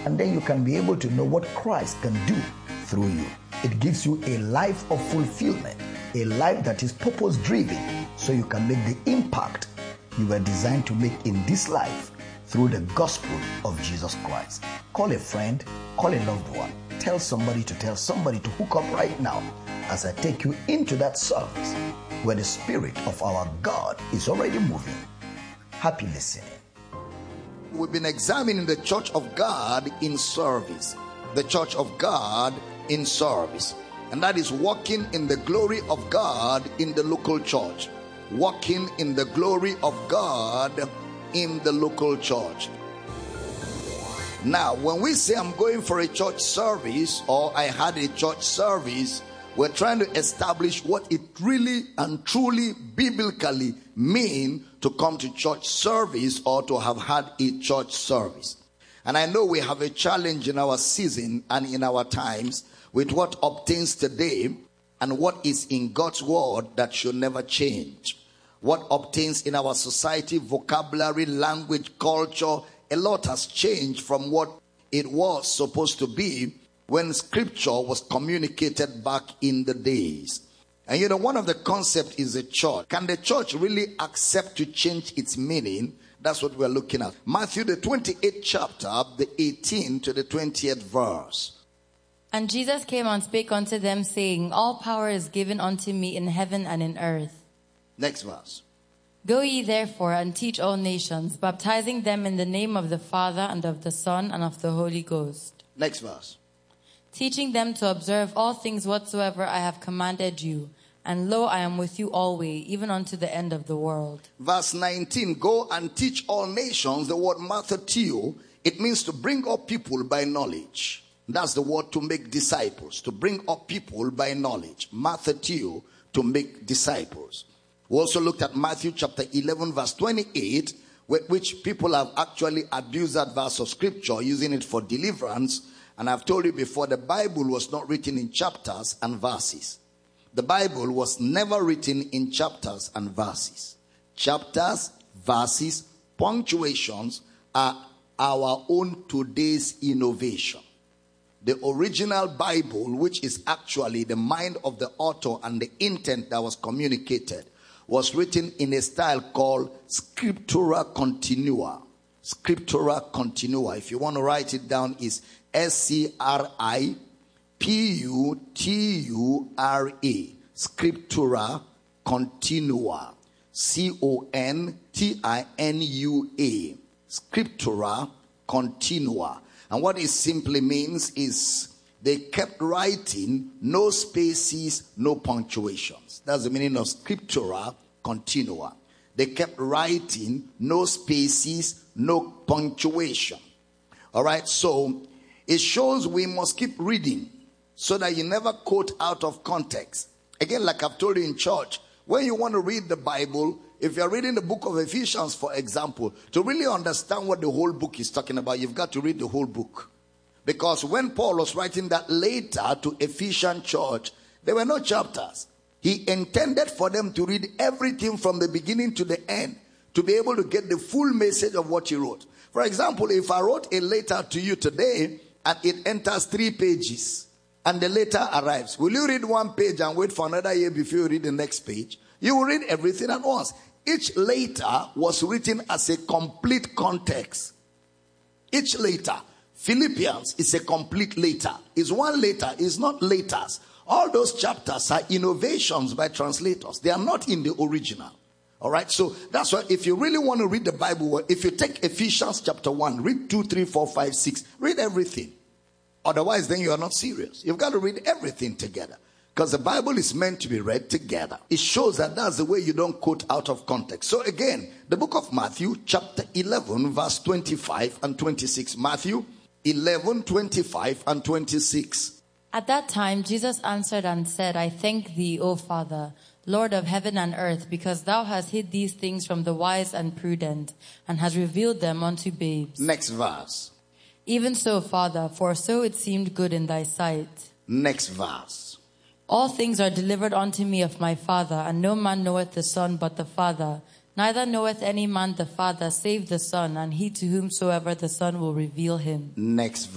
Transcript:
And then you can be able to know what Christ can do through you. It gives you a life of fulfillment, a life that is purpose-driven, so you can make the impact you were designed to make in this life through the gospel of Jesus Christ. Call a friend, call a loved one, tell somebody to hook up right now as I take you into that service where the Spirit of our God is already moving. Happy listening. We've been examining the Church of God in service. The Church of God in service. And that is walking in the glory of God in the local church. Walking in the glory of God in the local church. Now, when we say I'm going for a church service or I had a church service, we're trying to establish what it really and truly biblically means to come to church service or to have had a church service. And I know we have a challenge in our season and in our times with what obtains today and what is in God's word that should never change. What obtains in our society, vocabulary, language, culture, a lot has changed from what it was supposed to be when scripture was communicated back in the days. And you know, one of the concepts is the church. Can the church really accept to change its meaning? That's what we're looking at. Matthew, the 28th chapter, the 18th to the 20th verse. And Jesus came and spake unto them, saying, All power is given unto me in heaven and in earth. Next verse. Go ye therefore and teach all nations, baptizing them in the name of the Father and of the Son and of the Holy Ghost. Next verse. Teaching them to observe all things whatsoever I have commanded you. And lo, I am with you always, even unto the end of the world. Verse 19. Go and teach all nations. The word matheteo, it means to bring up people by knowledge. That's the word to make disciples. To bring up people by knowledge. Matheteo, to make disciples. We also looked at Matthew chapter 11 verse 28, which people have actually abused that verse of scripture, using it for deliverance. And I've told you before, the Bible was not written in chapters and verses. The Bible was never written in chapters and verses. Chapters, verses, punctuations are our own today's innovation. The original Bible, which is actually the mind of the author and the intent that was communicated, was written in a style called Scriptura Continua. Scriptura Continua. If you want to write it down, is Scriptura. Scriptura Continua. Continua. Scriptura Continua. And what it simply means is they kept writing, no spaces, no punctuations. That's the meaning of Scriptura Continua. They kept writing, no spaces, no punctuation. All right, so it shows we must keep reading so that you never quote out of context. Again, like I've told you in church, when you want to read the Bible, if you're reading the book of Ephesians, for example, to really understand what the whole book is talking about, you've got to read the whole book. Because when Paul was writing that letter to Ephesian church, there were no chapters. He intended for them to read everything from the beginning to the end to be able to get the full message of what he wrote. For example, if I wrote a letter to you today and it enters 3 pages and the letter arrives, will you read 1 page and wait for another year before you read the next page? You will read everything at once. Each letter was written as a complete context. Each letter. Philippians is a complete letter. It's one letter. It's not letters. All those chapters are innovations by translators. They are not in the original. All right. So that's why if you really want to read the Bible, if you take Ephesians chapter 1, read 2, 3, 4, 5, 6, read everything. Otherwise, then you are not serious. You've got to read everything together. Because the Bible is meant to be read together. It shows that that's the way you don't quote out of context. So again, the book of Matthew chapter 11 verse 25 and 26. Matthew 11, 25 and 26. At that time, Jesus answered and said, I thank thee, O Father, Lord of heaven and earth, because thou hast hid these things from the wise and prudent, and hast revealed them unto babes. Next verse. Even so, Father, for so it seemed good in thy sight. Next verse. All things are delivered unto me of my Father, and no man knoweth the Son but the Father. Neither knoweth any man the Father save the Son, and he to whomsoever the Son will reveal him. Next verse.